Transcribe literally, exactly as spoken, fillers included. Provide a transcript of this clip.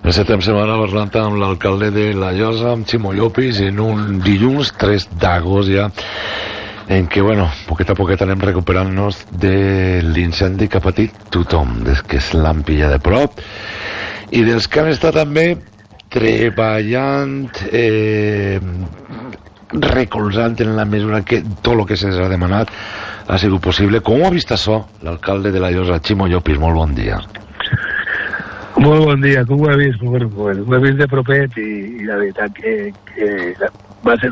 Necessitem setmana parlant amb l'alcalde de La Llosa, amb Ximo Llopis, en un dilluns tres d'agost ja, en què, bueno, poquet a poquet anem recuperant-nos de l'incendi que ha patit tothom, des que es l'han pillat de prop, i dels que han estat també treballant, eh, recolzant en la mesura que tot el que se'ls ha demanat ha sigut possible. Com ho ha vist això l'alcalde de La Llosa, Ximo Llopis? Molt bon dia. Molt bon dia, com ho he vist? Bueno, ho he vist de propet i, i la veritat que, que va ser